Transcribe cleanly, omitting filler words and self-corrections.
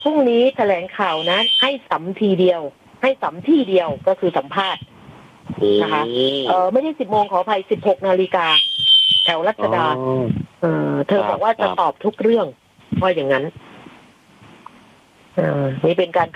พรุ่งนี้แถลงข่าวนะให้สัมทีเดียวให้สัมที่เดียวก็คือสัมภาษณ์นะคะไม่ใช่10 โมงขออภัย16 นาฬิกาแถวรัชดาเธอบอกว่าจะตอบทุกเรื่องว่าอย่างนั้นนี่เป็นการ